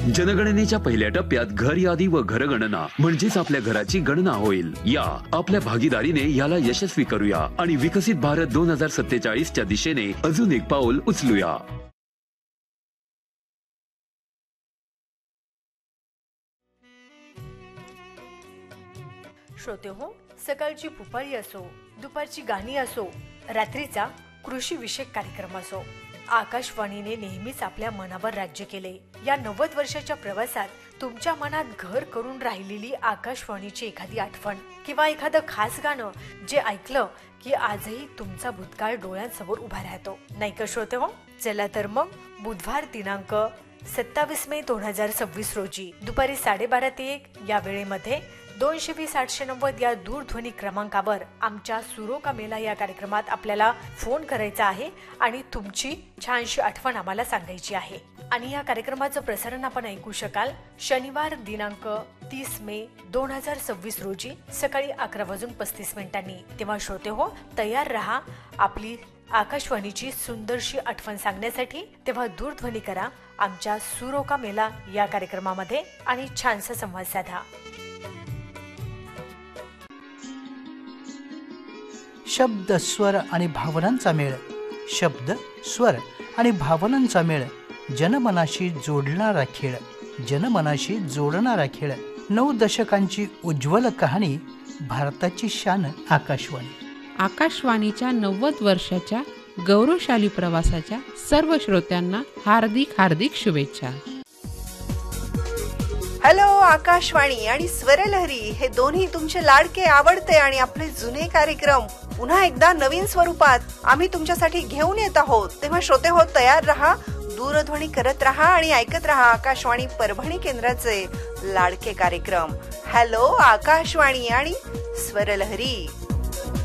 जनगणनेच्या पहिल्या टप्प्यात घर यादी व घरगणना म्हणजेच आपल्या घराची गणना होईल. या आपल्या भागीदारीने याला यशस्वी करूया आणि विकसित भारत 2047च्या दिशेने अजून एक पाऊल उचलूया. श्रोतेहो, सकाळची भुपाळी असो, दुपारची गाणी असो, रात्रीचा कृषी विषयक कार्यक्रम असो, आकाशवाणीने नेहमीच आपल्या मनावर राज्य केले. या 90 वर्षाच्या प्रवासात तुमच्या मनात घर करून राहिलेली आकाशवाणीची एखादी आठवण किंवा एखादं खास गाणं जे ऐकलं की आजही तुमचा भूतकाळ डोळ्यांसमोर उभा राहतो, नाही का श्रोतेहो? चला तर मग बुधवार दिनांक 27 मे 2026 रोजी दुपारी 12:30 ते 1 या वेळेमध्ये 220-890 या दूरध्वनी क्रमांकावर आमच्या सुरोका मेला या कार्यक्रमात आपल्याला फोन करायचा आहे आणि तुमची छानशी आठवण आम्हाला सांगायची आहे. आणि या कार्यक्रमाचं प्रसारण आपण ऐकू शकाल शनिवार दिनांक 30 मे 2026 रोजी सकाळी 11:35. तेव्हा श्रोते हो, तयार रहा आपली आकाशवाणीची सुंदरशी आठवण सांगण्यासाठी. तेव्हा दूरध्वनी करा आमच्या सुरोका मेला या कार्यक्रमामध्ये आणि छानसा संवाद साधा. शब्द, स्वर आणि भावनांचा मेळ, शब्द, स्वर आणि भावनांचा मेळ, जनमनाशी जोडणारा खेळ, जनमनाशी जोडणारा खेळ. 9 दशकांची उज्ज्वल कहाणी, भारताची शान आकाशवाणी. आकाशवाणीच्या 90 वर्षाच्या गौरवशाली प्रवासाच्या सर्व श्रोत्यांना हार्दिक हार्दिक शुभेच्छा. हॅलो, आकाशवाणी आणि स्वरलहरी हे दोन्ही तुमचे लाडके, आवडते आणि आपले जुने कार्यक्रम पुन्हा एकदा नवीन स्वरूपात आम्ही तुमच्यासाठी घेऊन येत आहोत. तेव्हा श्रोते हो, तयार रहा, दूरध्वनी करत रहा आणि ऐकत रहा आकाशवाणी परभणी केंद्राचे लाडके कार्यक्रम हॅलो आकाशवाणी आणि स्वरलहरी.